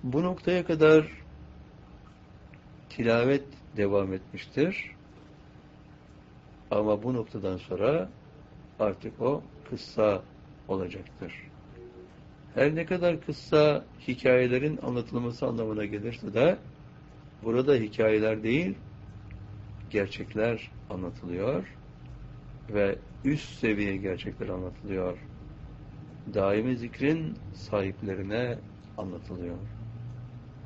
Bu noktaya kadar tilavet devam etmiştir. Ama bu noktadan sonra artık o kıssa olacaktır. Her ne kadar kıssa hikayelerin anlatılması anlamına gelirse de burada hikayeler değil, gerçekler anlatılıyor ve üst seviye gerçekler anlatılıyor. Daimi zikrin sahiplerine anlatılıyor.